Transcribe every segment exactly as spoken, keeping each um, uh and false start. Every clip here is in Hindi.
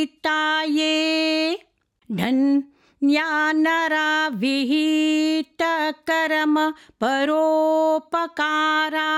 धन्या नरा विहित कर्म परोपकारा।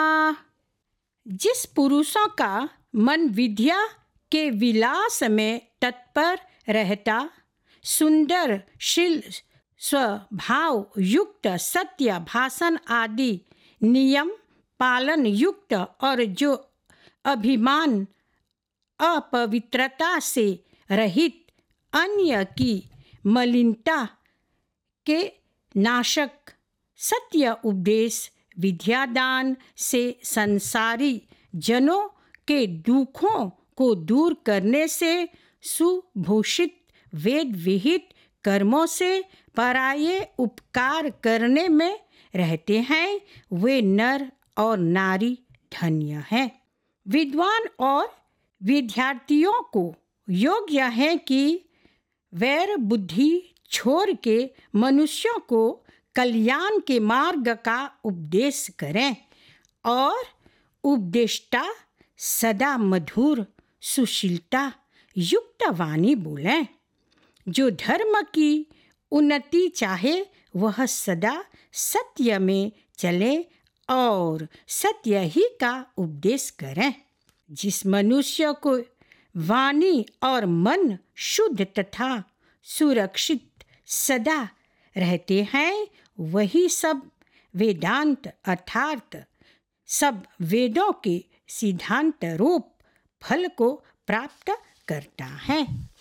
जिस पुरुषों का मन विद्या के विलास में तत्पर रहता, सुंदर शील स्वभाव युक्त, सत्य भाषण आदि नियम पालन युक्त और जो अभिमान अपवित्रता से रहित, अन्य की मलिनता के नाशक सत्य उपदेश विद्यादान से संसारी जनों के दुखों को दूर करने से सुभूषित वेद विहित कर्मों से पराये उपकार करने में रहते हैं, वे नर और नारी धन्य हैं। विद्वान और विद्यार्थियों को योग्य है कि वैर बुद्धि छोड़ के मनुष्यों को कल्याण के मार्ग का उपदेश करें और उपदेष्टा सदा मधुर सुशीलता युक्त वाणी बोलें। जो धर्म की उन्नति चाहे वह सदा सत्य में चले और सत्य ही का उपदेश करें। जिस मनुष्य को वाणी और मन शुद्ध तथा सुरक्षित सदा रहते हैं, वही सब वेदांत अर्थात सब वेदों के सिद्धांत रूप फल को प्राप्त करता है।